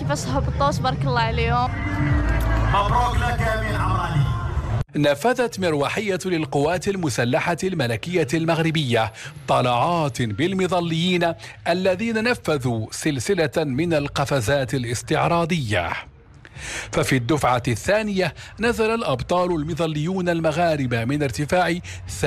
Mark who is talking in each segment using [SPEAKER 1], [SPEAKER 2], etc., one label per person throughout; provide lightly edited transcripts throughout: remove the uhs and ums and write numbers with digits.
[SPEAKER 1] كيفاش هبطوا تبارك الله عليهم.
[SPEAKER 2] مبروك لك يا أمين عمراني.
[SPEAKER 3] نفذت مروحية للقوات المسلحة الملكية المغربية طلعات بالمظليين الذين نفذوا سلسلة من القفزات الاستعراضية. ففي الدفعة الثانية نزل الأبطال المظليون المغاربة من ارتفاع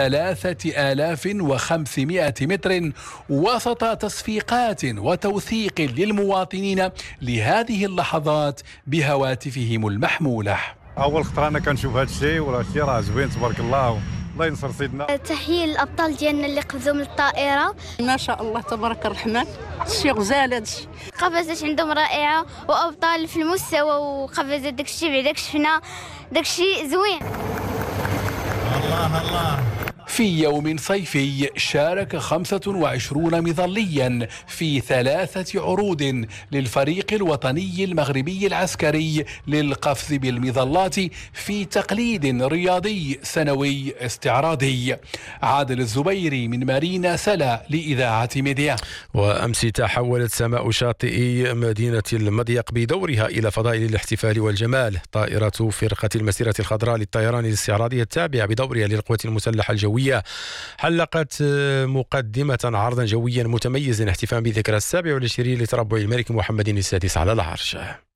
[SPEAKER 3] 3500 متر وسط تصفيقات وتوثيق للمواطنين لهذه اللحظات بهواتفهم المحمولة.
[SPEAKER 4] أول خطرة أنا كنشوف هذا الشيء ولا شيء راه زوين تبارك الله. الله ينصر سيدنا.
[SPEAKER 5] تحية للأبطال ديالنا اللي قفزوا من الطائرة.
[SPEAKER 6] ما شاء الله تبارك الرحمن، شي غزال هذا الشيء.
[SPEAKER 5] قفزات عندهم رائعة وأبطال في المستوى وقفزات داكشي بعدا كشفنا داكشي زوين.
[SPEAKER 2] الله الله.
[SPEAKER 3] في يوم صيفي شارك 25 مظليا في 3 عروض للفريق الوطني المغربي العسكري للقفز بالمظلات في تقليد رياضي سنوي استعراضي. عادل الزبيري من مارينا سلا لإذاعة ميديا.
[SPEAKER 7] وأمس تحولت سماء شاطئي مدينة المضيق بدورها إلى فضائل الاحتفال والجمال. طائرة فرقة المسيرة الخضراء للطيران الاستعراضي التابعة بدورها للقوات المسلحة الجوية حلقت مقدمة عرضا جويا متميزا احتفاء بذكرى 27 لتربع الملك محمد السادس على العرش.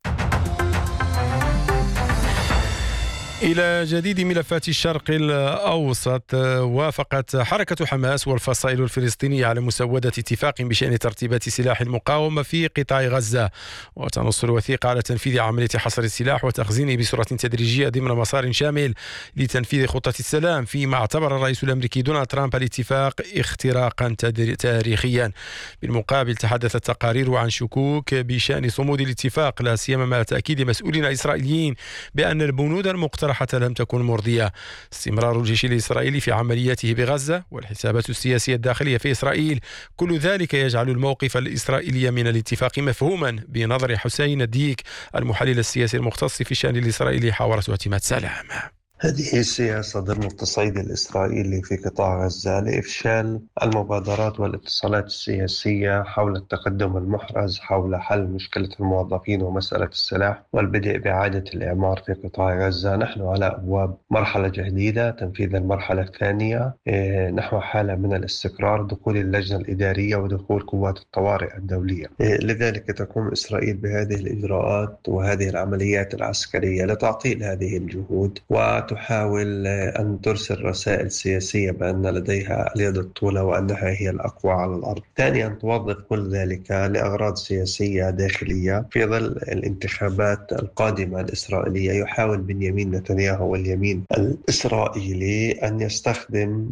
[SPEAKER 7] إلى جديد ملفات الشرق الأوسط. وافقت حركة حماس والفصائل الفلسطينية على مسودة اتفاق بشأن ترتيبات سلاح المقاومة في قطاع غزة، وتنص الوثيقة على تنفيذ عملية حصر السلاح وتخزينه بصورة تدريجية ضمن مسار شامل لتنفيذ خطة السلام، فيما اعتبر الرئيس الأمريكي دونالد ترامب الاتفاق اختراقا تاريخيا. بالمقابل تحدثت التقارير عن شكوك بشأن صمود الاتفاق، لا سيما مع تأكيد مسؤولين إسرائيليين بأن البنود المقترحة حتى لم تكن مرضية. استمرار الجيش الإسرائيلي في عملياته بغزة والحسابات السياسية الداخلية في إسرائيل، كل ذلك يجعل الموقف الإسرائيلي من الاتفاق مفهوما بنظر حسين الديك المحلل السياسي المختص في الشأن الإسرائيلي حاورة اعتماد سلام.
[SPEAKER 8] هذه السياسة ضمن التصعيد الإسرائيلي في قطاع غزة لإفشال المبادرات والاتصالات السياسية حول التقدم المحرز حول حل مشكلة الموظفين ومسألة السلاح والبدء بإعادة الإعمار في قطاع غزة. نحن على أبواب مرحلة جديدة، تنفيذ المرحلة الثانية نحو حالة من الاستقرار، دخول اللجنة الإدارية ودخول قوات الطوارئ الدولية. لذلك تقوم إسرائيل بهذه الإجراءات وهذه العمليات العسكرية لتعطيل هذه الجهود وتحاول أن ترسل رسائل سياسية بأن لديها اليد الطولة وأنها هي الأقوى على الأرض. ثانيا توظف كل ذلك لأغراض سياسية داخلية. في ظل الانتخابات القادمة الإسرائيلية يحاول بنيامين نتنياهو واليمين الإسرائيلي أن يستخدم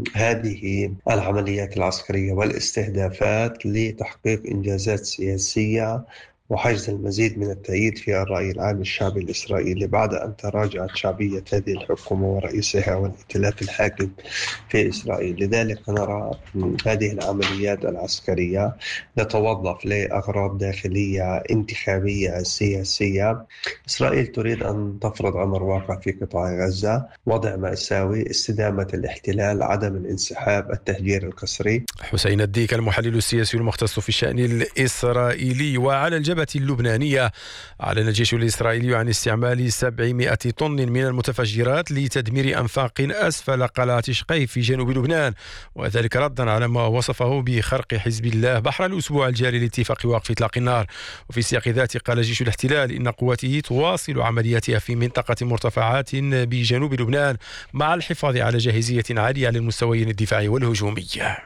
[SPEAKER 8] هذه العمليات العسكرية والاستهدافات لتحقيق إنجازات سياسية وحجز المزيد من التأييد في الرأي العام الشعبي الإسرائيلي بعد أن تراجعت شعبية هذه الحكومة ورئيسها والائتلاف الحاكم في إسرائيل. لذلك نرى هذه العمليات العسكرية تتوظف لأغراض داخلية انتخابية سياسية. إسرائيل تريد أن تفرض أمر واقع في قطاع غزة، وضع مأساوي، استدامة الاحتلال، عدم الانسحاب، التهجير القسري.
[SPEAKER 7] حسين الديك المحلل السياسي المختص في الشأن الإسرائيلي. وعلى الجبهة اللبنانية أعلن الجيش الإسرائيلي عن استعمال 700 طن من المتفجرات لتدمير أنفاق أسفل قلعة شقيف في جنوب لبنان، وذلك ردا على ما وصفه بخرق حزب الله بحر الأسبوع الجاري لاتفاق وقف إطلاق النار. وفي سياق ذاته قال جيش الاحتلال إن قواته تواصل عملياتها في منطقة مرتفعات بجنوب لبنان مع الحفاظ على جاهزية عالية على المستويين الدفاعي والهجومي.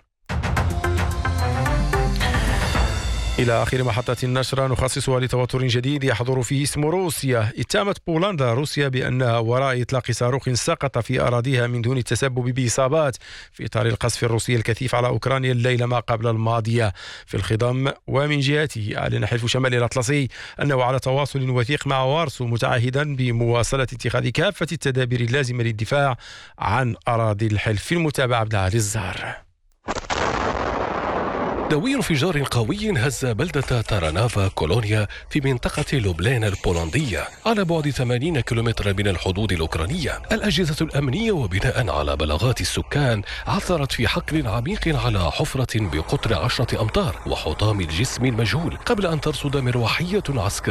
[SPEAKER 7] إلى آخر محطة النشرة نخصصها لتوتر جديد يحضر فيه اسم روسيا. اتهمت بولندا روسيا بأنها وراء إطلاق صاروخ سقط في أراضيها من دون التسبب بإصابات في إطار القصف الروسي الكثيف على أوكرانيا الليلة ما قبل الماضية. في الخضم ومن جهته أعلن حلف شمال الأطلسي أنه على تواصل وثيق مع وارسو متعهدا بمواصلة اتخاذ كافة التدابير اللازمة للدفاع عن أراضي الحلف. في المتابعة عبد العالي الزهر.
[SPEAKER 9] دوي انفجار قوي هز بلدة تارانافا كولونيا في منطقة لوبلان البولندية على بعد 80 كيلومترا من الحدود الأوكرانية. الأجهزة الأمنية وبناء على بلاغات السكان عثرت في حقل عميق على حفرة بقطر 10 أمتار وحطام الجسم المجهول قبل أن ترصد مروحية عسكرية